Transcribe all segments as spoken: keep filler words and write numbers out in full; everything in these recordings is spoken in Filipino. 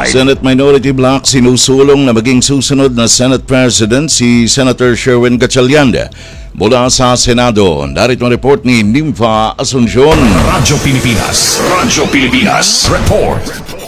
Nationwide. Senate Minority Bloc sinusulong na maging susunod na Senate President si Senator Sherwin Gatchalian. Mula sa Senado, narito ang report ni Nympha Asuncion. Radyo Pilipinas. Radyo Pilipinas. Report.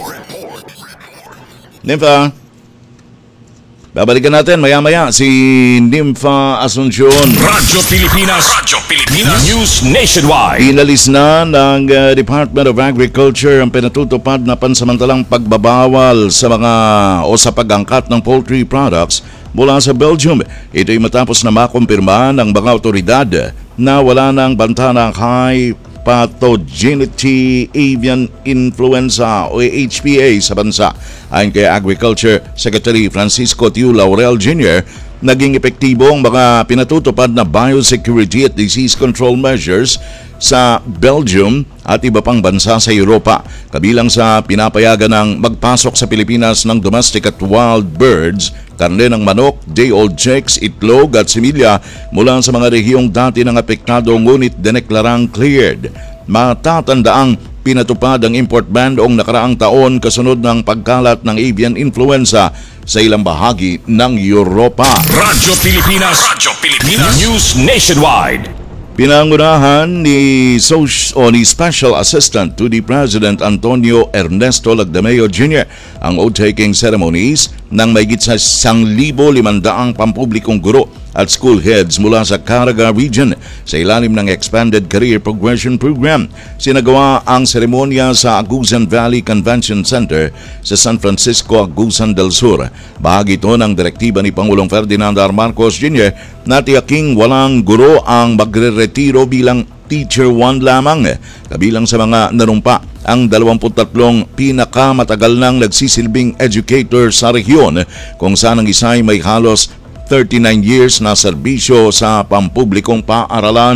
Nympha, babalikan natin maya-maya si Nympha Asuncion. Radyo Pilipinas. Radyo Pilipinas. News Nationwide. Inalis na ng uh, Department of Agriculture ang pinatutupad na pansamantalang pagbabawal sa mga o sa pag-angkat ng poultry products mula sa Belgium. Ito'y matapos na makumpirma ng mga otoridad na wala ng banta ng high pathogenity avian influenza o H P A sa bansa. Ayon kay Agriculture Secretary Francisco Tiu Laurel Junior, naging epektibo ang mga pinatutupad na biosecurity at disease control measures sa Belgium at iba pang bansa sa Europa, kabilang sa pinapayagan ng magpasok sa Pilipinas ng domestic at wild birds, karne ng manok, day-old chicks, itlog at similya mula sa mga rehiyong dati ng apektado ngunit dineklarang cleared. Matatandaang pinatupad ang import ban noong nakaraang taon kasunod ng pagkalat ng avian influenza sa ilang bahagi ng Europa. Radyo Pilipinas. Radyo Pilipinas. News Nationwide. Pinangunahan ni, Soci- o ni Special Assistant to the President Antonio Ernesto Lagdameo Junior ang oath-taking ceremonies ng mahigit sa one thousand five hundred pampublikong guro at school heads mula sa Caraga Region sa ilalim ng Expanded Career Progression Program. Sinagawa ang seremonya sa Agusan Valley Convention Center sa San Francisco, Agusan del Sur. Bahagi ito ng direktiba ni Pangulong Ferdinand R. Marcos Junior na tiyaking walang guro ang magre-retiro bilang Teacher one lamang. Kabilang sa mga nanumpa ang dalawampu't tatlong pinakamatagal nang nagsisilbing educator sa rehiyon, kung saan ang isa ay may halos thirty-nine years na serbisyo sa pampublikong paaralan.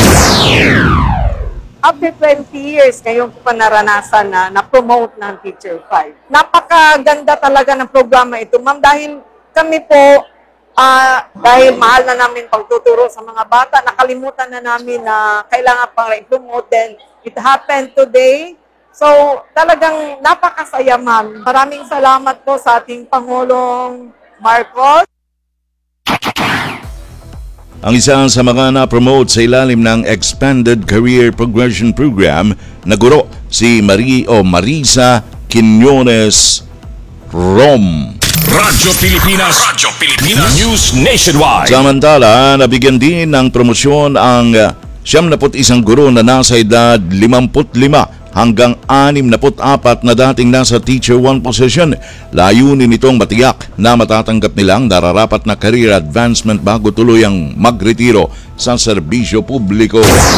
After twenty years, ngayong pa naranasan na na-promote ng Teacher five. Napakaganda talaga ng programa ito, ma'am, dahil kami po, uh, dahil mahal na namin pagtuturo sa mga bata, nakalimutan na namin na kailangan pang i-promote. Then, it happened today. So, talagang napakasaya, ma'am. Maraming salamat po sa ating Pangulong Marcos. Ang isa sa mga na-promote sa ilalim ng Expanded Career Progression Program na guro si Marie o Marisa Quiñones Rom. Radyo Pilipinas. Radyo Pilipinas. News Nationwide. Samantala, nabigyan din ng promosyon ang siyam na put isang guro na nasa edad limampu't lima hanggang anim na put apat na dating nasa Teacher one position. Layunin nitong matiyak na matatanggap nilang nararapat na career advancement bago tuluyang magretiro sa serbisyo publiko.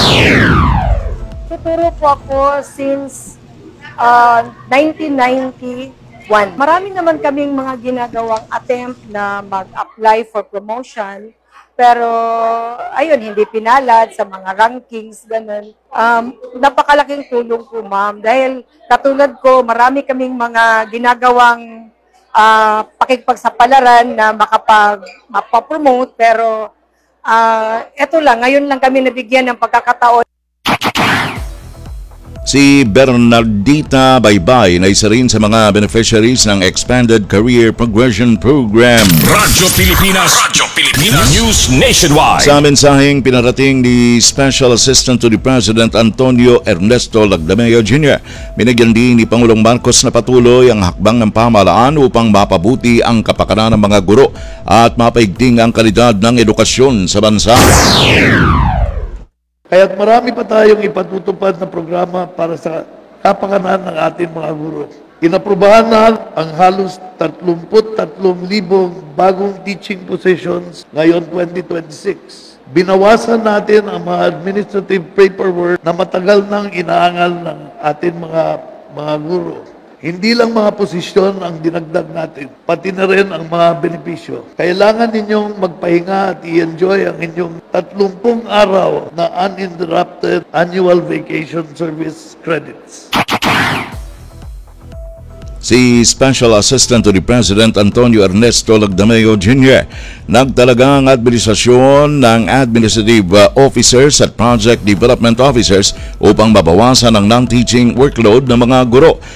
Tuturo po ako since uh, nineteen ninety-one. Marami naman kaming mga ginagawang attempt na mag-apply for promotion. Pero, ayun, hindi pinalad sa mga rankings, ganun. Um, napakalaking tulong po, ma'am. Dahil katulad ko, marami kaming mga ginagawang uh, pakikipagsapalaran na makapag, mapapromote. Pero, uh, eto lang, ngayon lang kami nabigyan ng pagkakataon. Si Bernardita Baybay na isa rin sa mga beneficiaries ng Expanded Career Progression Program. Radyo Pilipinas. Radyo Pilipinas. News Nationwide. Sa mensaheng pinarating ni Special Assistant to the President Antonio Ernesto Lagdameo Junior, binigyan din ni Pangulong Marcos na patuloy ang hakbang ng pamahalaan upang mapabuti ang kapakanan ng mga guro at mapaigting ang kalidad ng edukasyon sa bansa. Kaya't marami pa tayong ipatutupad na programa para sa kapakanan ng ating mga guro. Inaprubahan na ang halos thirty-three thousand bagong teaching positions ngayon twenty twenty-six. Binawasan natin ang mga administrative paperwork na matagal nang inaangal ng ating mga mga guro. Hindi lang mga posisyon ang dinagdag natin, pati na rin ang mga benepisyo. Kailangan ninyong magpahinga at i-enjoy ang inyong tatlumpung araw na uninterrupted annual vacation service credits. Si Special Assistant to the President Antonio Ernesto Lagdameo Junior nagtalaga ang administrasyon ng administrative officers at project development officers upang mabawasan ang non-teaching workload ng mga guro.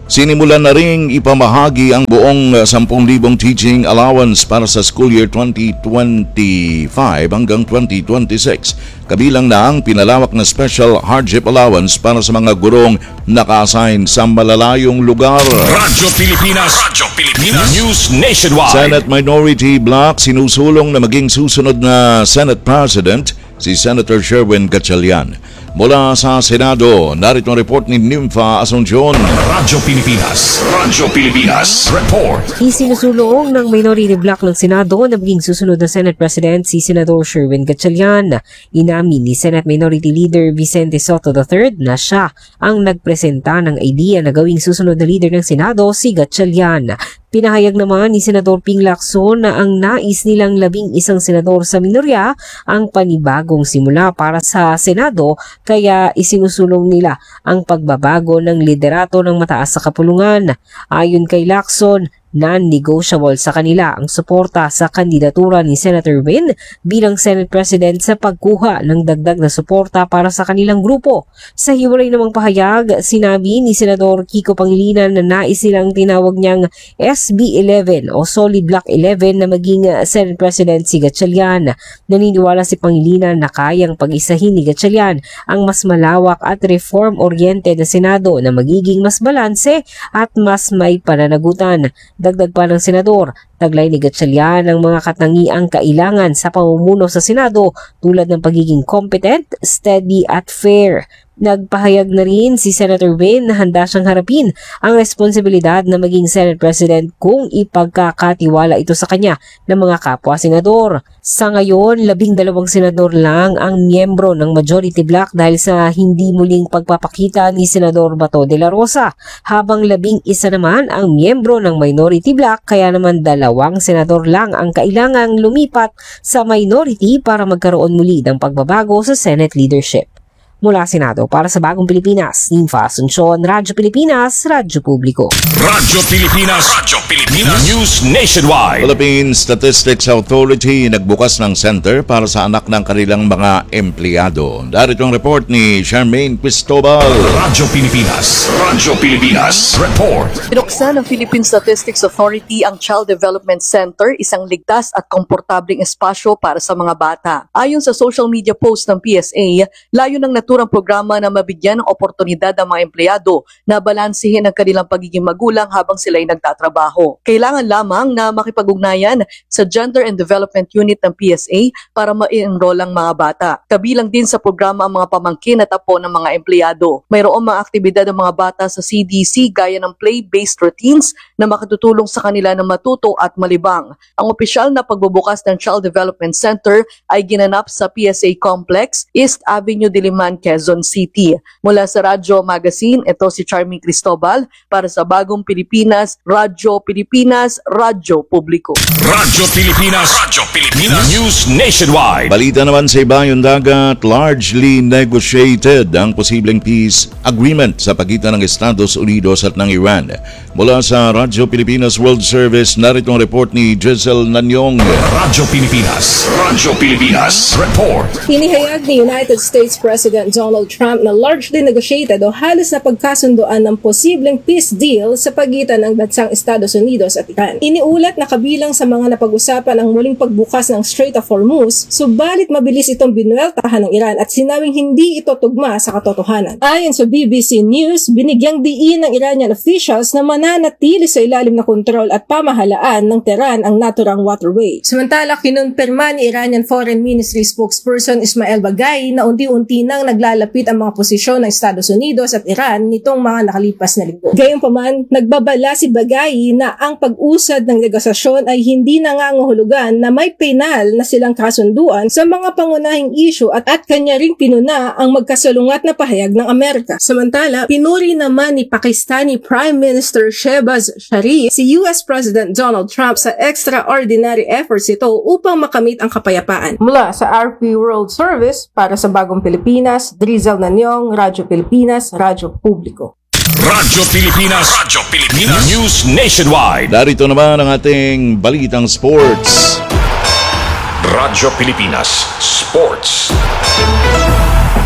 Sinimulan na ring ipamahagi ang buong uh, ten thousand teaching allowance para sa school year twenty twenty-five hanggang twenty twenty-six. Kabilang na ang pinalawak na special hardship allowance para sa mga gurong naka-assign sa malalayong lugar. Radyo Pilipinas. Radyo Pilipinas. News Nationwide. Senate Minority Bloc sinusulong na maging susunod na Senate President si Senator Sherwin Gatchalian. Mula sa Senado, narito ang report ni Nympha Asuncion. Radyo Pilipinas. Radyo Pilipinas. Report. Isinusulong ng Minority Bloc ng Senado na maging susunod na Senate President si Senador Sherwin Gatchalian. Inamin ni Senate Minority Leader Vicente Soto the third na siya ang nagpresenta ng idea na gawing susunod na leader ng Senado si Gatchalian. Pinahayag naman ni Senador Ping Lacson na ang nais nilang labing isang senador sa minorya ang panibagong simula para sa Senado, kaya isinusulong nila ang pagbabago ng liderato ng mataas sa kapulungan. Ayon kay Lacson, non-negotiable sa kanila ang suporta sa kandidatura ni Senator Win bilang Senate President sa pagkuha ng dagdag na suporta para sa kanilang grupo. Sa hiwalay namang pahayag, sinabi ni Senador Kiko Pangilinan na nais nilang tinawag niyang S B eleven o Solid Block eleven na maging Senate President si Gatchalian. Naniniwala si Pangilinan na kayang pag-isahin ni Gatchalian ang mas malawak at reform-oriented na Senado na magiging mas balanse at mas may pananagutan. Dagdag pa ng Senador, taglay ni Gatchalian ang mga katangiang kailangan sa pamumuno sa Senado tulad ng pagiging competent, steady at fair. Nagpahayag na rin si Senator Win na handa siyang harapin ang responsibilidad na maging Senate President kung ipagkakatiwala ito sa kanya ng mga kapwa-senador. Sa ngayon, labing dalawang senador lang ang miyembro ng Majority Bloc dahil sa hindi muling pagpapakita ni Senador Bato de la Rosa, habang labing isa naman ang miyembro ng Minority Bloc, kaya naman dalawang senador lang ang kailangang lumipat sa minority para magkaroon muli ng pagbabago sa Senate leadership. Mula Senado para sa Bagong Pilipinas, Nympha Asuncion, Radyo Pilipinas, Radyo Publiko. Radyo Pilipinas. Radyo Pilipinas. News Nationwide. Philippine Statistics Authority nagbukas ng center para sa anak ng kanilang mga empleyado. Darito ang report ni Charmaine Cristobal. Radyo Pilipinas. Radyo Pilipinas. Report. Binuksan ng Philippine Statistics Authority ang Child Development Center, isang ligtas at komportabling espasyo para sa mga bata. Ayon sa social media post ng P S A, layo ng naturang programa na mabigyan ng oportunidad ang mga empleyado na balansehin ang kanilang pagiging magulang habang sila'y nagtatrabaho. Kailangan lamang na makipag-ugnayan sa Gender and Development Unit ng P S A para ma-enroll ang mga bata. Kabilang din sa programa ang mga pamangkin at apo ng mga empleyado. Mayroong mga aktibidad ng mga bata sa C D C gaya ng play-based routines na makatutulong sa kanila na matuto at malibang. Ang opisyal na pagbubukas ng Child Development Center ay ginanap sa P S A Complex, East Avenue, Diliman, Quezon City. Mula sa Radyo Magazine, ito si Charmaine Cristobal para sa Bagong Pilipinas, Radyo Pilipinas, Radyo Publiko. Radyo Pilipinas. Radyo Pilipinas. News Nationwide. Balita naman sa ibayong dagat, largely negotiated ang posibleng peace agreement sa pagitan ng Estados Unidos at ng Iran. Mula sa Radyo Pilipinas World Service, narito ang report ni Giselle Nanyong. Radyo Pilipinas. Radyo Pilipinas. Report. Hinihayag ni United States President Donald Trump na largely negotiated o halos na pagkasundoan ng posibleng peace deal sa pagitan ng bansang Estados Unidos at Iran. Iniulat na kabilang sa mga napag-usapan ang muling pagbukas ng Strait of Hormuz, subalit mabilis itong binueltahan ng Iran at sinabing hindi ito tugma sa katotohanan. Ayon sa B B C News, binigyang diin ng Iranian officials na mananatili sa ilalim na kontrol at pamahalaan ng Tehran ang naturang waterway. Samantala, kinumpirma ni Iranian Foreign Ministry spokesperson Ismail Bagay na unti-unti nang naglalapit ang mga posisyon ng Estados Unidos at Iran nitong mga nakalipas na linggo. Gayunpaman, nagbabala si Bagay na ang pag-usad ng negosasyon ay hindi nangangahulugan na may penal na silang kasunduan sa mga pangunahing issue at at kanya ring pinuna ang magkasalungat na pahayag ng Amerika. Samantala, pinuri naman ni Pakistani Prime Minister Shehbaz Sharif si U S President Donald Trump sa extraordinary efforts ito upang makamit ang kapayapaan. Mula sa R P World Service para sa Bagong Pilipinas, Giselle Nanyong, Radyo Pilipinas, Radyo Publiko. Radyo Pilipinas. Radyo Pilipinas. News Nationwide. Narito naman ang ating balitang sports. Radyo Pilipinas Sports.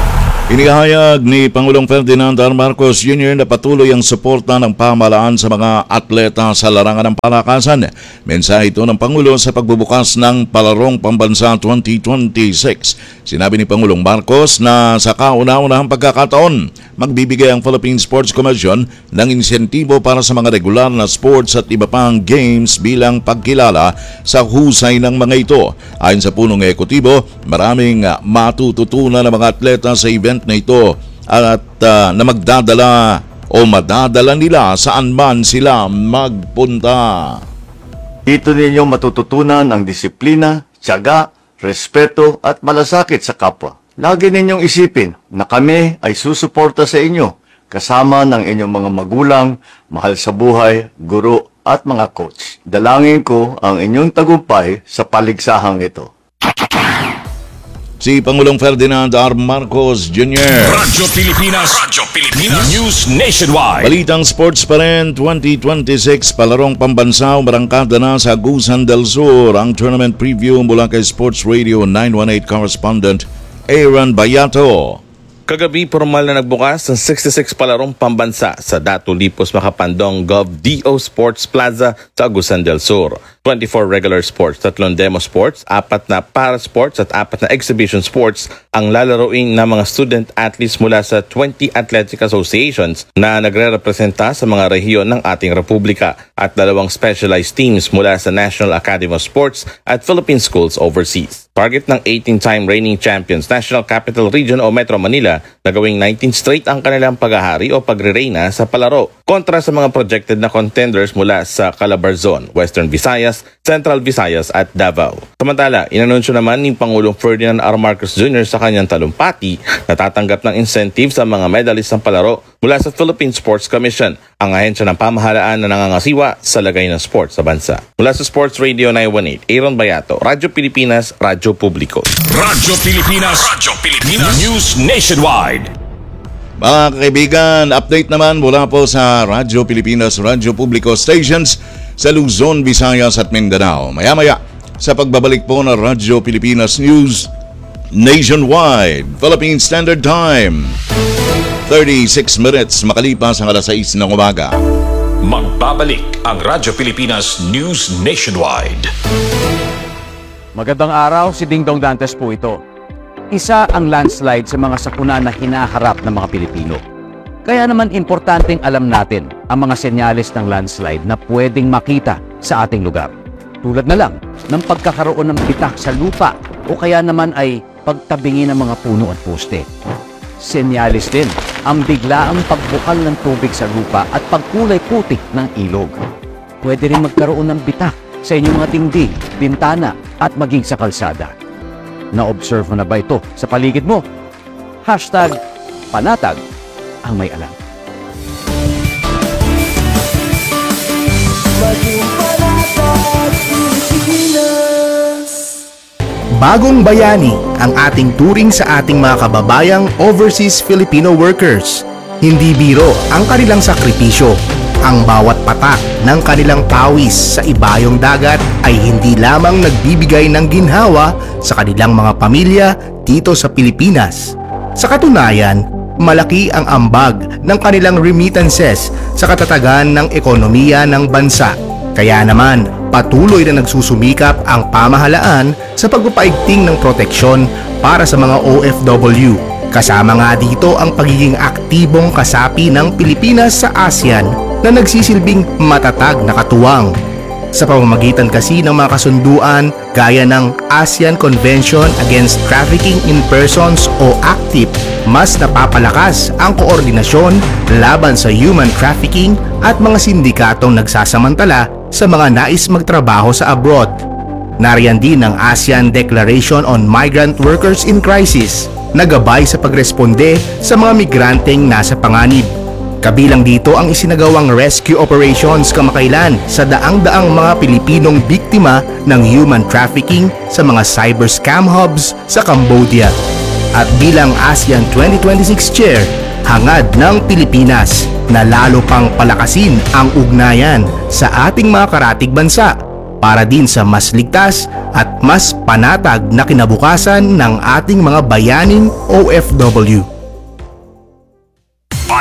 Inihayag ni Pangulong Ferdinand R. Marcos Junior na patuloy ang suporta ng pamahalaan sa mga atleta sa larangan ng palakasan. Mensahe ito ng Pangulo sa pagbubukas ng Palarong Pambansa twenty twenty-six. Sinabi ni Pangulong Marcos na sa kauna-unahang pagkakataon, magbibigay ang Philippine Sports Commission ng insentibo para sa mga regular na sports at iba pang games bilang pagkilala sa husay ng mga ito. Ayon sa punong ekutibo, maraming matututunan ng mga atleta sa event na ito at uh, na magdadala o madadala nila saan man sila magpunta. Dito ninyo matututunan ang disiplina, tiyaga, respeto at malasakit sa kapwa. Lagi ninyong isipin na kami ay susuporta sa inyo kasama ng inyong mga magulang, mahal sa buhay, guro at mga coach. Dalangin ko ang inyong tagumpay sa paligsahang ito. Si Pangulong Ferdinand R. Marcos Junior Radyo Pilipinas. Radyo Pilipinas. News Nationwide. Balitang sports pa rin, twenty twenty-six Palarong Pambansa, umarangkada na sa Agusan del Sur. Ang tournament preview mula kay Sports Radio nine one eight correspondent Aaron Bayato. Kagabi, formal na nagbukas ang sixty-six Palarong Pambansa sa Dato Lipos Makapandong Gov D O Sports Plaza sa Agusan del Sur. twenty-four regular sports, tatlong demo sports, apat na para sports at apat na exhibition sports ang lalaroin ng mga student athletes mula sa twenty athletic associations na nagre-representa sa mga rehiyon ng ating republika at dalawang specialized teams mula sa National Academy of Sports at Philippine Schools Overseas. Target ng eighteen-time reigning champions National Capital Region o Metro Manila na gawing nineteen straight ang kanilang paghahari o pagre-reyna sa palaro kontra sa mga projected na contenders mula sa Calabarzon, Western Visayas, Central Visayas at Davao. Samantala, inanunsyo naman ni Pangulong Ferdinand R. Marcos Junior sa kanyang talumpati na tatanggap ng incentive sa mga medalist ng palaro mula sa Philippine Sports Commission, ang ahensya ng pamahalaan na nangangasiwa sa lagay ng sports sa bansa. Mula sa Sports Radio nine one eight, Aaron Bayato, Radyo Pilipinas, Radyo Publiko. Radyo Pilipinas. Radyo Pilipinas. News Nationwide. Mga kaibigan, update naman mula po sa Radyo Pilipinas, Radyo Publiko stations sa Luzon, Visayas at Mindanao. Maya-maya sa pagbabalik po ng Radyo Pilipinas News Nationwide, Philippine Standard Time. thirty-six minutes makalipas ang alas sais ng umaga. Magbabalik ang Radyo Pilipinas News Nationwide. Magandang araw, si Ding Dong Dantes po ito. Isa ang landslide sa mga sakuna na hinaharap ng mga Pilipino. Kaya naman importanteng alam natin ang mga senyales ng landslide na pwedeng makita sa ating lugar. Tulad na lang ng pagkakaroon ng bitak sa lupa o kaya naman ay pagtabingi ng mga puno at poste. Senyales din ang biglaang pagbukal ng tubig sa lupa at pagkulay puti ng ilog. Pwede rin magkaroon ng bitak sa inyong mga dingding, bintana at maging sa kalsada. Na-observe mo na ba ito sa paligid mo? Hashtag panatag ang may alam. Bagong bayani ang ating turing sa ating mga kababayang overseas Filipino workers. Hindi biro ang kanilang sakripisyo. Ang bawat patak ng kanilang pawis sa ibayong dagat ay hindi lamang nagbibigay ng ginhawa sa kanilang mga pamilya dito sa Pilipinas. Sa katunayan, malaki ang ambag ng kanilang remittances sa katatagan ng ekonomiya ng bansa. Kaya naman, patuloy na nagsusumikap ang pamahalaan sa pagpapaigting ng proteksyon para sa mga O F W. Kasama nga dito ang pagiging aktibong kasapi ng Pilipinas sa ASEAN na nagsisilbing matatag na katuwang. Sa pamamagitan kasi ng mga kasunduan gaya ng ASEAN Convention Against Trafficking in Persons o ACTIP, mas napapalakas ang koordinasyon laban sa human trafficking at mga sindikatong nagsasamantala sa mga nais magtrabaho sa abroad. Nariyan din ang ASEAN Declaration on Migrant Workers in Crisis na gabay sa pagresponde sa mga migranteng nasa panganib. Kabilang dito ang isinagawang rescue operations kamakailan sa daang-daang mga Pilipinong biktima ng human trafficking sa mga cyber scam hubs sa Cambodia. At bilang ASEAN twenty twenty-six Chair, hangad ng Pilipinas na lalo pang palakasin ang ugnayan sa ating mga karatig bansa para din sa mas ligtas at mas panatag na kinabukasan ng ating mga bayaning O F W.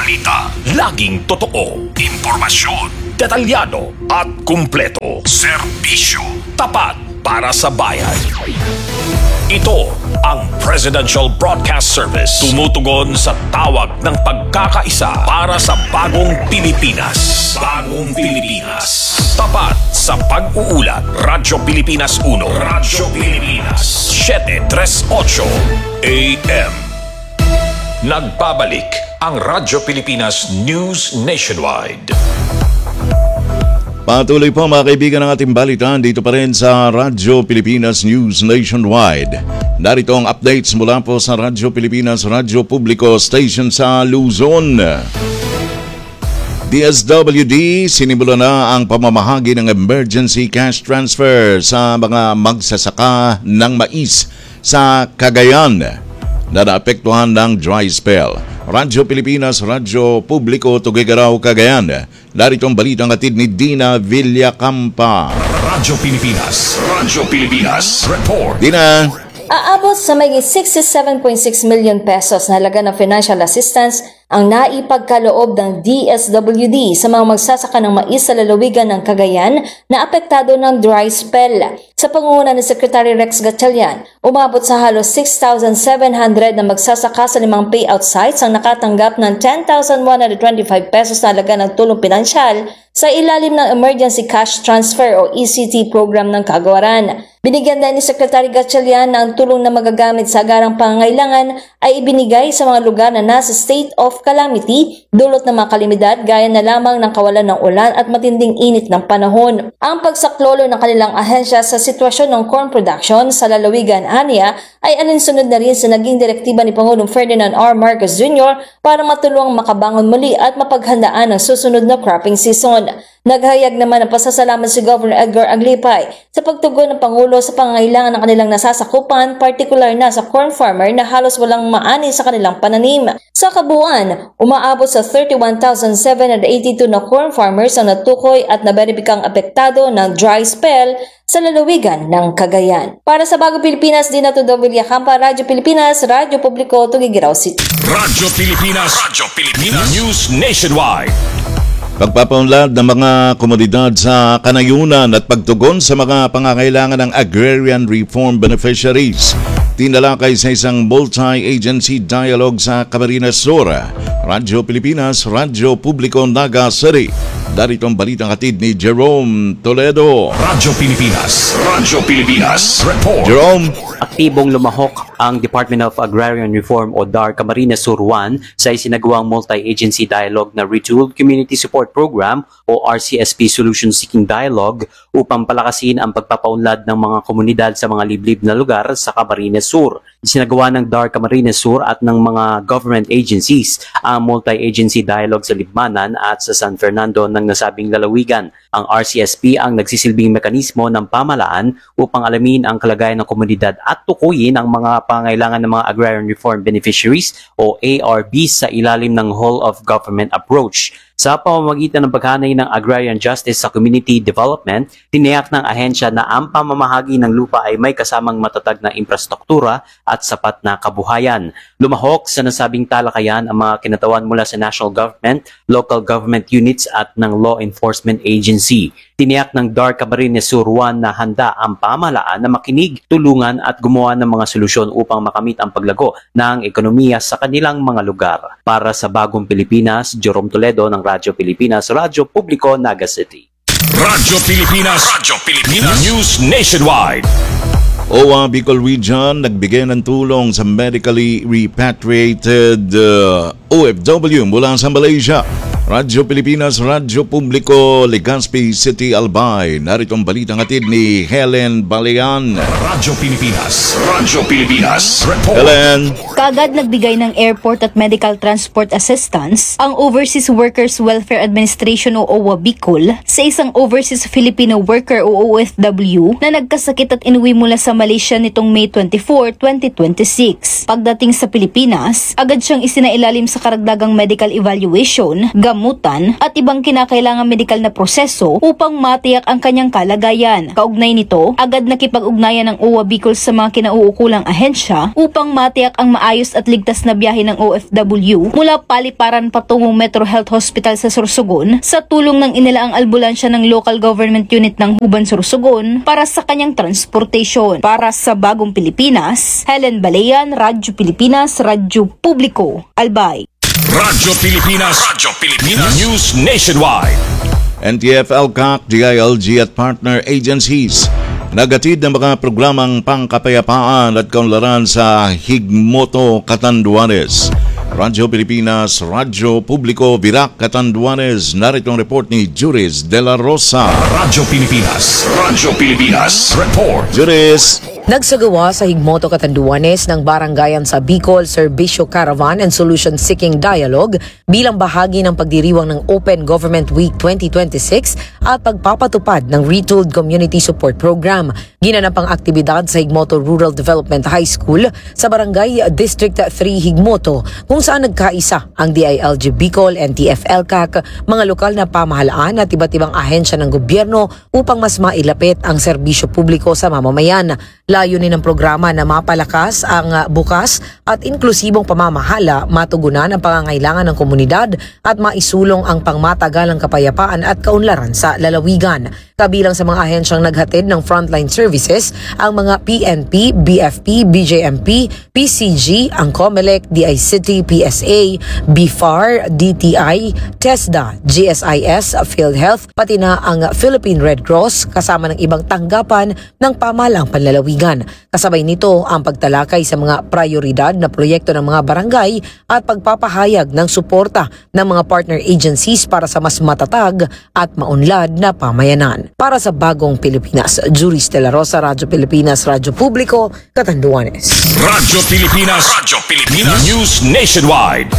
Balita, laging totoo. Impormasyon, detalyado at kumpleto. Serbisyo, tapat para sa bayan. Ito ang Presidential Broadcast Service. Tumutugon sa tawag ng pagkakaisa para sa bagong Pilipinas. Bagong Pilipinas. Tapat sa pag-uulat. Radyo Pilipinas uno. Radyo Pilipinas seven thirty-eight A M. Nagbabalik ang Radyo Pilipinas News Nationwide. Patuloy po mga kaibigan ng ating balitaan dito pa rin sa Radyo Pilipinas News Nationwide. Narito ang updates mula po sa Radyo Pilipinas Radyo Publiko Station sa Luzon. D S W D, sinimula na ang pamamahagi ng emergency cash transfer sa mga magsasaka ng mais sa Cagayan na naapektuhan ng dry spell. Radyo Pilipinas, Radyo Publiko, Tuguegarao, Cagayan. Narito ang balitang atid ni Dina Villacampa. Radyo Pilipinas, Radyo Pilipinas, report. Dina. Aabot sa may sixty-seven point six million pesos na halaga ng financial assistance ang naipagkaloob ng D S W D sa mga magsasaka ng mais sa lalawigan ng Cagayan na apektado ng dry spell. Sa pangunguna ni Secretary Rex Gatchalian, umabot sa halos six thousand seven hundred na magsasaka sa limang payout sites ang nakatanggap ng ten thousand one hundred twenty-five pesos na halaga ng tulong pinansyal sa ilalim ng Emergency Cash Transfer o E C T program ng Kagawaran. Binigyan din ni Secretary Gatchalian na ang tulong na magagamit sa agarang pangangailangan ay ibinigay sa mga lugar na nasa state of calamity, dulot ng mga kalamidad gaya na lamang ng kawalan ng ulan at matinding init ng panahon. Ang pagsaklolo ng kanilang ahensya sa sitwasyon ng corn production sa lalawigan aniya ay alinsunod na rin sa naging direktiba ni Pangulong Ferdinand R. Marcos Junior para matulungang makabangon muli at mapaghandaan ang susunod na cropping season. Naghayag naman ng pasasalamat si Governor Edgar Aglipay sa pagtugon ng Pangulo sa pangangailangan ng kanilang nasasakupan, partikular na sa corn farmer na halos walang maani sa kanilang pananim. Sa kabuuan, umaabot sa thirty-one thousand seven hundred eighty-two na corn farmers ang natukoy at naberipikang apektado ng dry spell sa lalawigan ng Cagayan. Para sa Bagong Pilipinas, Dina Villacampa, Radyo Pilipinas, Radyo Publiko, Tuguegarao City. Radyo Pilipinas, Radyo Pilipinas News Nationwide. Pagpapaunlad ng mga komunidad sa kanayunan at pagtugon sa mga pangangailangan ng agrarian reform beneficiaries. Tinalakay sa isang multi-agency dialogue sa Camarines Sur. Radyo Pilipinas, Radyo Publiko, Naga City. Darito ang balitang hatid ni Jerome Toledo. Radyo Pilipinas, Radyo Pilipinas, report. Jerome. Aktibong lumahok ang Department of Agrarian Reform o D A R Camarines Sur one sa isinagawang multi-agency dialogue na Retooled Community Support Program o R C S P Solution Seeking Dialogue upang palakasin ang pagpapaunlad ng mga komunidad sa mga liblib na lugar sa Camarines Sur. Isinagawa ng D A R Camarines Sur at ng mga government agencies ang multi-agency dialogue sa Libmanan at sa San Fernando ng nasabing lalawigan. Ang R C S P ang nagsisilbing mekanismo ng pamahalaan upang alamin ang kalagayan ng komunidad at tukuyin ang mga pangailangan ng mga agrarian reform beneficiaries o A R Bs sa ilalim ng whole of government approach. Sa pamamagitan ng paghanay ng agrarian justice sa community development, tiniyak ng ahensya na ang pamamahagi ng lupa ay may kasamang matatag na infrastruktura at sapat na kabuhayan. Lumahok sa nasabing talakayan ang mga kinatawan mula sa national government, local government units at ng law enforcement agency. Tiniyak ng D A R Camarines Sur one na handa ang pamahalaan na makinig, tulungan at gumawa ng mga solusyon upang makamit ang paglago ng ekonomiya sa kanilang mga lugar. Para sa Bagong Pilipinas, Jerome Toledo ng Radyo Pilipinas, Radyo Publiko, Naga City. Radyo Pilipinas, Radyo Pilipinas News Nationwide. O A Bicol Region nagbigay ng tulong sa medically repatriated uh, O F W mula sa Malaysia. Radyo Pilipinas, Radyo Publiko, Legazpi City, Albay. Narito ang balitang hatid ni Helen Balean. Radyo Pilipinas, Radyo Pilipinas, report. Helen. Kaagad nagbigay ng airport at medical transport assistance ang Overseas Workers Welfare Administration o O A Bicol sa isang Overseas Filipino Worker o O F W na nagkasakit at inuwi mula sa Malaysia nitong May twenty-fourth, twenty twenty-six. Pagdating sa Pilipinas, agad siyang isinailalim sa karagdagang medical evaluation, gamot gamutan at ibang kinakailangang medikal na proseso upang matiyak ang kanyang kalagayan. Kaugnay nito, agad nakipag-ugnayan ng O W A Bicol sa mga kinauukulang ahensya upang matiyak ang maayos at ligtas na biyahe ng O F W mula Paliparan patungong Metro Health Hospital sa Sorsogon sa tulong ng inilaang albulansya ng Local Government Unit ng Huban Sorsogon para sa kanyang transportation. Para sa Bagong Pilipinas, Helen Balayan, Radyo Pilipinas, Radyo Publiko, Albay. Radyo Pilipinas, Radyo Pilipinas, News Nationwide. N T F L C A C, D I L G at partner agencies nagatid ng mga programang pangkapayapaan at kaunlaran sa Higmoto, Catanduanes. Radyo Pilipinas, Radyo Publiko, Virac, Catanduanes. Narito ang report ni Juris de la Rosa. Radyo Pilipinas, Radyo Pilipinas, report. Juris. Nagsagawa sa Higmoto, Catanduanes ng Barangayan sa Bicol Serbisyo Caravan and Solution Seeking Dialogue bilang bahagi ng pagdiriwang ng Open Government Week twenty twenty-six at pagpapatupad ng Retooled Community Support Program. Ginanap ang aktibidad sa Higmoto Rural Development High School sa Barangay District three Higmoto kung saan nagkaisa ang D I L G Bicol, N T F L C A C, mga lokal na pamahalaan at iba't ibang ahensya ng gobyerno upang mas mailapit ang serbisyo publiko sa mamamayan. Layunin ng programa na mapalakas ang bukas at inklusibong pamamahala, matugunan ang pangangailangan ng komunidad at maisulong ang pangmatagalang kapayapaan at kaunlaran sa lalawigan. Kabilang sa mga ahensyang naghatid ng frontline services ang mga P N P, B F P, B J M P, P C G, ang COMELEC, D I City, P S A, B F A R, D T I, TESDA, G S I S, PhilHealth, pati na ang Philippine Red Cross kasama ng ibang tanggapan ng pamahalang panlalawigan. Kasabay nito ang pagtalakay sa mga prioridad na proyekto ng mga barangay at pagpapahayag ng suporta ng mga partner agencies para sa mas matatag at maunlad na pamayanan. Para sa Bagong Pilipinas, Juris de la Rosa, Radyo Pilipinas, Radyo Publiko, Catanduanes. Radyo Pilipinas, Radyo Pilipinas, News Nationwide.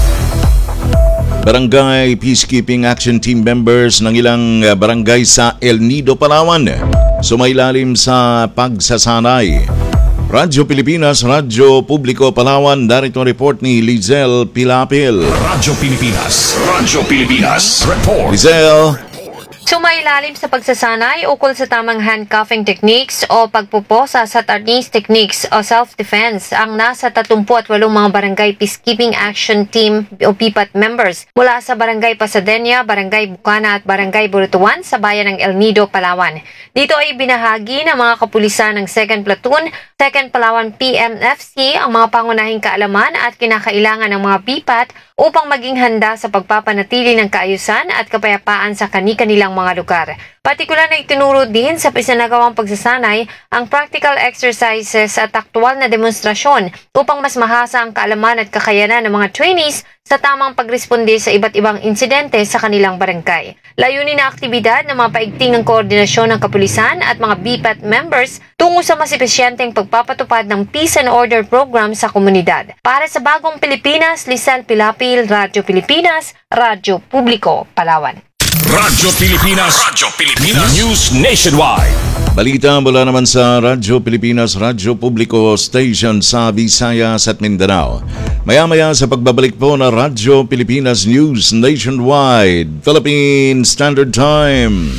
Barangay Peacekeeping Action Team members ng ilang barangay sa El Nido, Palawan sumailalim sa pagsasanay. Radyo Pilipinas, Radyo Publiko, Palawan. Narito ang report ni Lizel Pilapil. Radyo Pilipinas, Radyo Pilipinas, report. Lizel. Sumailalim sa pagsasanay ukol sa tamang handcuffing techniques o pagpuposa sa tarnis techniques o self-defense ang nasa tatlumpu't walong mga barangay Peacekeeping Action Team o P P A T members mula sa Barangay Pasadena, Barangay Bukana at Barangay Burutuan sa bayan ng El Nido, Palawan. Dito ay binahagi ng mga kapulisan ng second Platoon, second Palawan P M F C ang mga pangunahing kaalaman at kinakailangan ng mga P P A T upang maging handa sa pagpapanatili ng kaayusan at kapayapaan sa kani-kanilang mga lugar. Partikular na itinuro din sa isinagawang pagsasanay ang practical exercises at aktual na demonstrasyon upang mas mahasa ang kaalaman at kakayanan ng mga trainees sa tamang pagresponde sa iba't ibang insidente sa kanilang barangay. Layunin na aktibidad na mapaigting ng koordinasyon ng kapulisan at mga B P A T members tungo sa mas epesyenteng pagpapatupad ng Peace and Order Program sa komunidad. Para sa Bagong Pilipinas, Lizel Pilapil, Radyo Pilipinas, Radyo Publiko, Palawan. Radyo Pilipinas, Radyo Pilipinas, News Nationwide. Balita mula naman sa Radyo Pilipinas, Radyo Publiko Station sa Visayas at Mindanao. Maya-maya sa pagbabalik po na Radyo Pilipinas News Nationwide, Philippine Standard Time.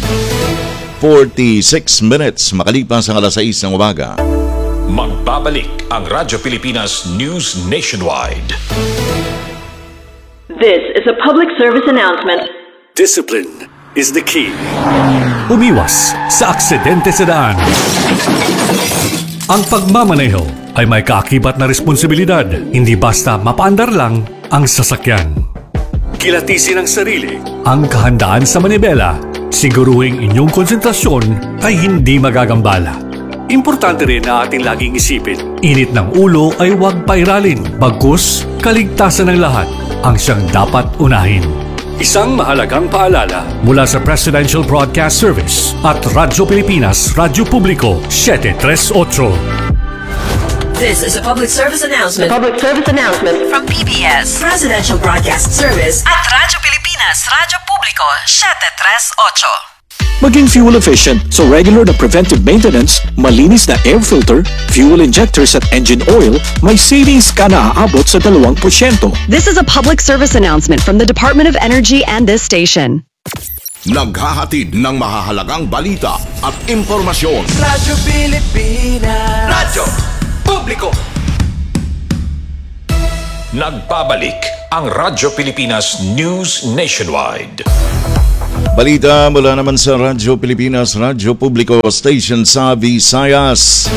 forty-six minutes makalipas ang alas sais ng umaga. Magbabalik ang Radyo Pilipinas News Nationwide. This is a public service announcement. Discipline is the key. Umiwas sa aksidente sa daan. Ang pagmamaneho ay may kaakibat na responsibilidad, hindi basta mapaandar lang ang sasakyan. Kilatisin ang sarili, ang kahandaan sa manibela, siguruhing inyong konsentrasyon ay hindi magagambala. Importante rin na ating laging isipin, init ng ulo ay huwag pairalin, bagkus kaligtasan ng lahat ang siyang dapat unahin. Isang mahalagang paalala mula sa Presidential Broadcast Service at Radyo Pilipinas, Radyo Publiko, seven thirty-eight. This is a public service announcement. Public service announcement From P B S, Presidential Broadcast Service at Radyo Pilipinas, Radyo Publiko, seven thirty-eight. maging fuel efficient. So regular na preventive maintenance, malinis na air filter, fuel injectors at engine oil, may savings ka na aabot sa dalawang porsyento. This is a public service announcement from the Department of Energy and this station. Naghahatid ng mahahalagang balita at impormasyon. Radyo Pilipinas. Radyo Publiko. Nagbabalik ang Radyo Pilipinas News Nationwide. Balita mula naman sa Radyo Pilipinas, Radyo Publiko Station sa Visayas.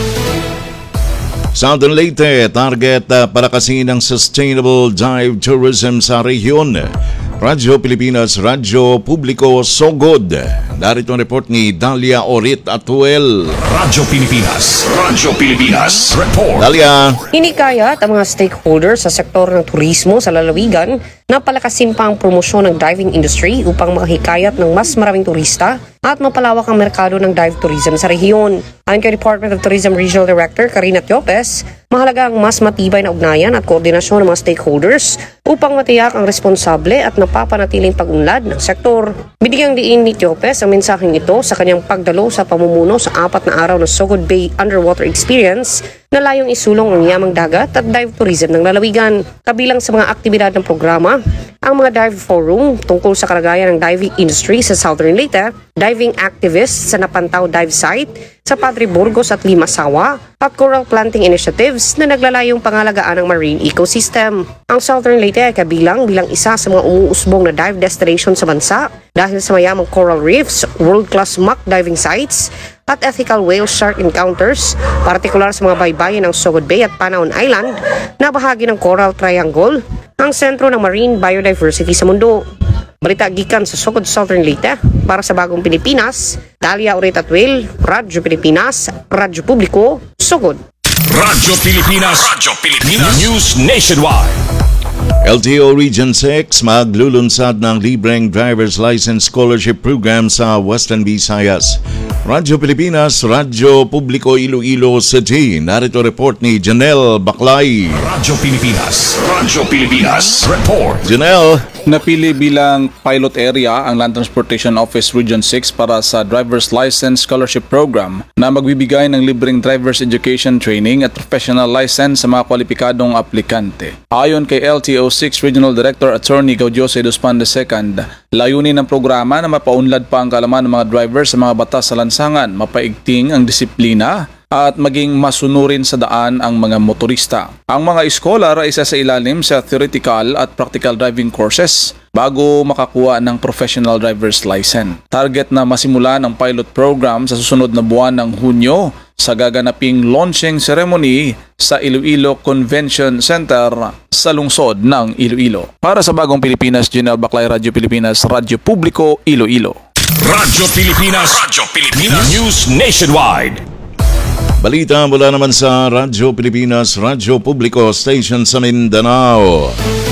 Southern Leyte, target uh, palakasin ng sustainable dive tourism sa rehiyon. Radyo Pilipinas, Radyo Publiko, Sogod. Narito ang report ni Dalia Orit Atuel. Radyo Pilipinas, Radyo Pilipinas, report. Dalia. Hinikayat ang mga stakeholders sa sektor ng turismo sa lalawigan na palakasin pa ang promosyon ng diving industry upang makahikayat ng mas maraming turista at mapalawak ang merkado ng dive tourism sa rehiyon. Ayon kay Department of Tourism Regional Director Karina Tiopes, mahalaga ang mas matibay na ugnayan at koordinasyon ng mga stakeholders upang matiyak ang responsable at napapanatiling pag-unlad ng sektor. Binigyang diin ni Tiopes ang mensaheng ito sa kanyang pagdalo sa pamumuno sa apat na araw na Sogod Bay Underwater Experience na layong isulong ang yamang dagat at dive tourism ng lalawigan. Kabilang sa mga aktibidad ng programa, ang mga dive forum tungkol sa kalagayan ng diving industry sa Southern Leyte, diving activists sa Napantaw Dive Site sa Padre Burgos at Limasawa, at coral planting initiatives na naglalayong pangalagaan ng marine ecosystem. Ang Southern Leyte ay kabilang bilang isa sa mga umuusbong na dive destination sa bansa dahil sa mayamang coral reefs, world-class mock diving sites, at ethical whale shark encounters, partikular sa mga baybayin ng Sogod Bay at Panaon Island na bahagi ng Coral Triangle, ang sentro ng marine biodiversity sa mundo. Balita gikan sa Sogod, Southern Leyte, para sa Bagong Pilipinas, Dalia Orit Atuel, Radyo Pilipinas, Radyo Publiko, Sogod. Radyo Pilipinas, Radyo Pilipinas News Nationwide. L T O Region six maglulunsad ng libreng driver's license scholarship program sa Western Visayas. Radyo Pilipinas, Radyo Publiko Iloilo City. Narito report ni Janelle Baclay. Radyo Pilipinas, Radyo Pilipinas, report. Janelle. Napili bilang pilot area ang Land Transportation Office Region six para sa Driver's License Scholarship Program na magbibigay ng libreng driver's education training at professional license sa mga kwalipikadong aplikante. Ayon kay L T O six Regional Director Attorney Gaudiose Dospan the second, layunin ng programa na mapaunlad pa ang kaalaman ng mga driver sa mga batas sa lansangan, mapaigting ang disiplina at maging masunurin sa daan ang mga motorista. Ang mga scholar ay isa sa ilalim sa theoretical at practical driving courses bago makakuha ng professional driver's license. Target na masimulan ang pilot program sa susunod na buwan ng Hunyo sa gaganaping launching ceremony sa Iloilo Convention Center sa lungsod ng Iloilo. Para sa Bagong Pilipinas, Janelle Baclay, Radyo Pilipinas, Radyo Publiko, Iloilo. Radyo Pilipinas, Radyo Pilipinas News Nationwide. Balita mula naman sa Radyo Pilipinas, Radyo Publiko Station sa Mindanao.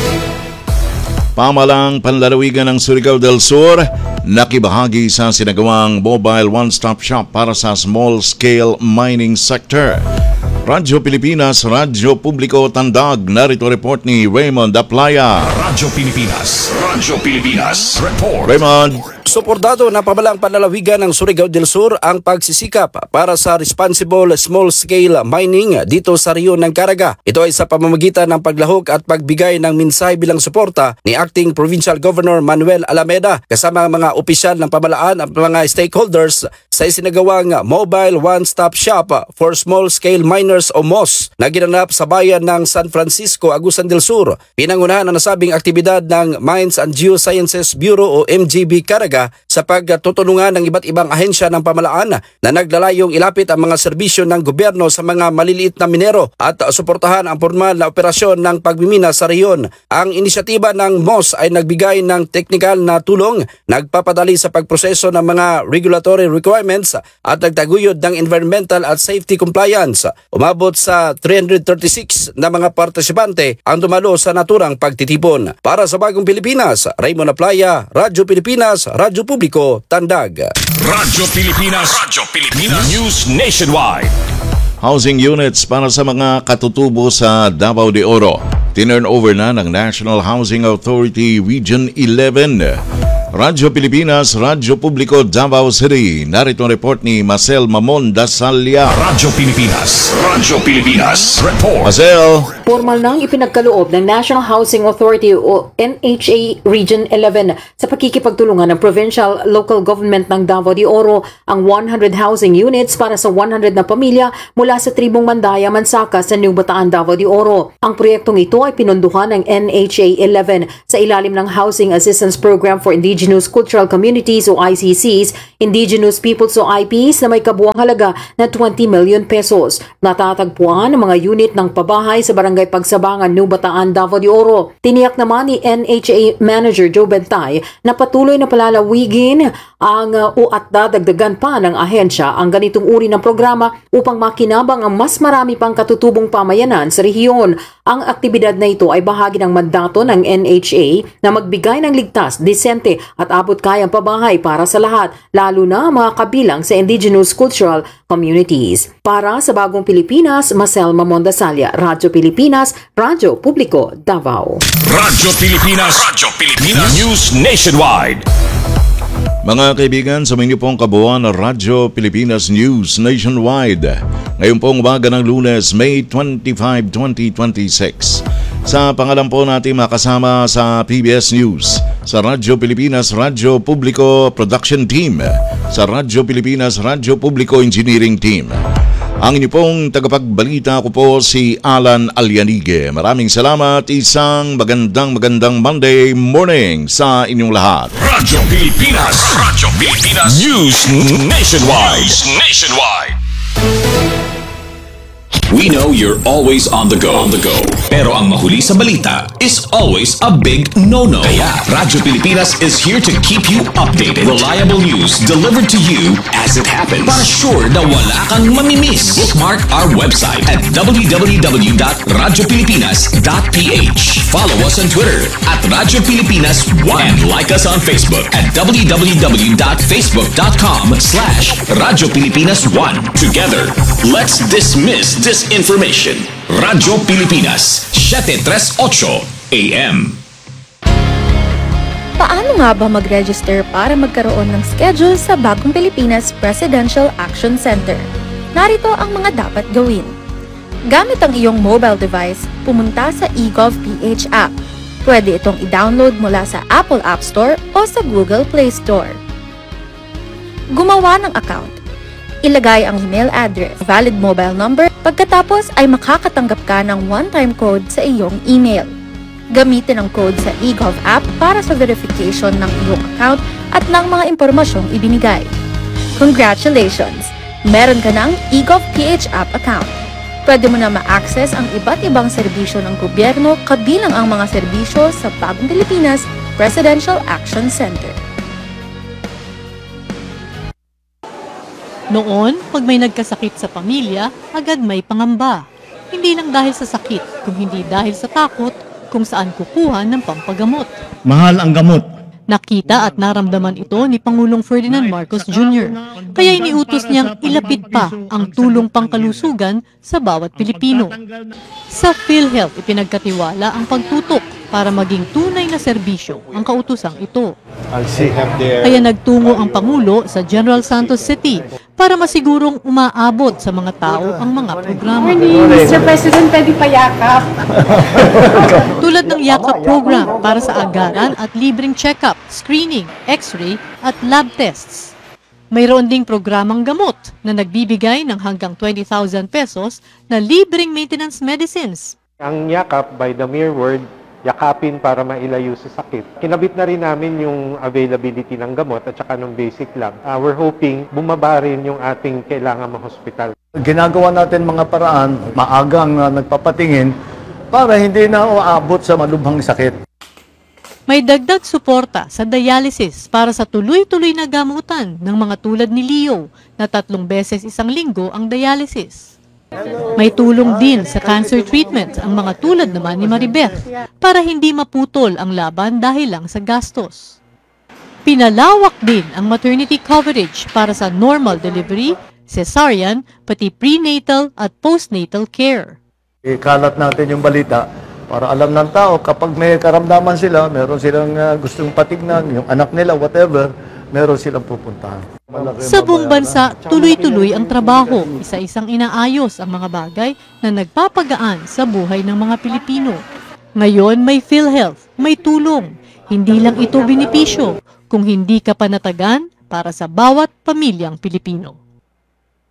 Pamalang panlalawigan ng Surigao del Sur, nakibahagi sa sinagawang mobile one-stop shop para sa small-scale mining sector. Radyo Pilipinas, Radyo Publiko Tandag. Narito report ni Raymond Aplaya. Radyo Pilipinas, Radyo Pilipinas, report. Raymond. Suportado na pamalang panlalawigan ng Surigao del Sur ang pagsisikap para sa responsible small-scale mining dito sa rehiyon ng Caraga. Ito ay sa pamamagitan ng paglahok at pagbigay ng minsay bilang suporta ni Acting Provincial Governor Manuel Alameda kasama ang mga opisyal ng pamalaan at mga stakeholders sa isinagawang Mobile One-Stop Shop for Small-Scale Miners o M O S na ginanap sa bayan ng San Francisco, Agusan del Sur. Pinangunahan ang nasabing aktibidad ng Mines and Geosciences Bureau o M G B Caraga sa pagtutulungan ng iba't ibang ahensya ng pamalaan na naglalayong ilapit ang mga serbisyo ng gobyerno sa mga maliliit na minero at suportahan ang formal na operasyon ng pagmimina sa rehiyon. Ang inisyatiba ng M O S ay nagbigay ng teknikal na tulong, nagpapadali sa pagproseso ng mga regulatory requirements at nagtaguyod ng environmental at safety compliance. Umabot sa three hundred thirty-six na mga partisipante ang dumalo sa naturang pagtitipon. Para sa Bagong Pilipinas, Raymond Aplaya, Radyo Pilipinas, Radyo Publiko, Tandag. Radyo Pilipinas, Radyo Pilipinas News Nationwide. Housing units para sa mga katutubo sa Davao de Oro. Tinurn over na ng National Housing Authority Region eleven. Radyo Pilipinas, Radyo Publiko, Davao City. Narito ang report ni Marcel Mamon Dasalya. Radyo Pilipinas, Radyo Pilipinas, report. Marcel. Formal nang ipinagkaloob ng National Housing Authority o N H A Region eleven sa pakikipagtulungan ng Provincial Local Government ng Davao de Oro ang one hundred housing units para sa one hundred na pamilya mula sa tribong Mandaya, Mansaka sa New Bataan, Davao de Oro. Ang proyektong ito ay pinondohan ng N H A eleven sa ilalim ng Housing Assistance Program for Indigenous Cultural Communities o I C Cs, Indigenous Peoples o I Ps na may kabuang halaga na twenty million pesos. Natatagpuan ang mga unit ng pabahay sa Barangay Pagsabangan, New Bataan, Davao de Oro. Tiniyak naman ni N H A Manager Joe Bentay na patuloy na palalawigin ang uh, o at dadagdagan pa ng ahensya ang ganitong uri ng programa upang makinabang ang mas marami pang katutubong pamayanan sa rehiyon. Ang aktibidad na ito ay bahagi ng mandato ng N H A na magbigay ng ligtas, disente at abot kayang pabahay para sa lahat, lalo na mga kabilang sa indigenous cultural communities. Para sa Bagong Pilipinas, Marcel Mamon Dasalya, Radyo Pilipinas, Radyo Publiko, Davao. Radyo Pilipinas, Radyo Pilipinas, News Nationwide. Mga kaibigan, sa inyo pong kabuuan ng Radyo Pilipinas News Nationwide. Ngayon pong umaga ng Lunes, May twenty-fifth, twenty twenty-six. Sa pangalan po natin makasama sa P B S News, sa Radyo Pilipinas Radyo Publiko Production Team, sa Radyo Pilipinas Radyo Publiko Engineering Team. Ang inyo pong tagapagbalita ko po si Alan Alianige. Maraming salamat. Isang magandang magandang Monday morning sa inyong lahat. Radyo Pilipinas, Radyo Pilipinas, News Nationwide. News Nationwide. We know you're always on the go. On the go. Pero ang mahuli sa balita is always a big no-no. Kaya Radyo Pilipinas is here to keep you updated. Reliable news delivered to you as it happens. Para sure na wala kang mamimiss. Bookmark our website at w w w dot radyo pilipinas dot p h. Follow us on Twitter at Radyo Pilipinas one and like us on Facebook at w w w dot facebook dot com slash Radyo Pilipinas one. Together, let's dismiss this information. Radyo Pilipinas, seven thirty-eight A M. Paano nga ba mag-register para magkaroon ng schedule sa Bagong Pilipinas Presidential Action Center? Narito ang mga dapat gawin. Gamit ang iyong mobile device, pumunta sa eGovPH app. Pwede itong i-download mula sa Apple App Store o sa Google Play Store. Gumawa ng account. Ilagay ang email address, valid mobile number, pagkatapos ay makakatanggap ka ng one-time code sa iyong email. Gamitin ang code sa eGov app para sa verification ng iyong account at ng mga impormasyong ibinigay. Congratulations! Meron ka ng eGovPH app account. Pwede mo na ma-access ang iba't ibang serbisyo ng gobyerno kabilang ang mga serbisyo sa Bagong Pilipinas Presidential Action Center. Noon, pag may nagkasakit sa pamilya, agad may pangamba. Hindi lang dahil sa sakit, kung hindi dahil sa takot kung saan kukuha ng pampagamot. Mahal ang gamot. Nakita at naramdaman ito ni Pangulong Ferdinand Marcos Junior Kaya iniutos niyang ilapit pa ang tulong pangkalusugan sa bawat Pilipino. Sa PhilHealth, ipinagkatiwala ang pagtutok para maging tunay na serbisyo ang kautusang ito. Kaya nagtungo ang Pangulo sa General Santos City para masigurong umaabot sa mga tao ang mga programa. Morning, Mister President, pwede pa yakap. Tulad ng yakap program para sa agaran at libreng check-up, screening, x-ray at lab tests. Mayroon ding programang gamot na nagbibigay ng hanggang twenty thousand pesos na libreng maintenance medicines. Ang yakap, by the mere word, yakapin para mailayo sa sakit. Kinabit na rin namin yung availability ng gamot at saka ng basic lab. Uh, we're hoping bumaba rin yung ating kailangan ma-hospital. Ginagawa natin mga paraan, maagang uh, nagpapatingin para hindi na uabot sa malubhang sakit. May dagdag suporta sa dialysis para sa tuloy-tuloy na gamutan ng mga tulad ni Leo na tatlong beses isang linggo ang dialysis. May tulong din sa cancer treatment ang mga tulad naman ni Maribeth para hindi maputol ang laban dahil lang sa gastos. Pinalawak din ang maternity coverage para sa normal delivery, cesarean, pati prenatal at postnatal care. Ikalat natin yung balita Para alam ng tao, kapag may karamdaman sila, meron silang uh, gustong patignan, yung anak nila, whatever, meron silang pupuntahan. Malaki Sa buong bansa, tuloy-tuloy ang trabaho. Isa-isang inaayos ang mga bagay na nagpapagaan sa buhay ng mga Pilipino. Ngayon may PhilHealth, may tulong. Hindi lang ito benepisyo, kung hindi ka panatagan para sa bawat pamilyang Pilipino.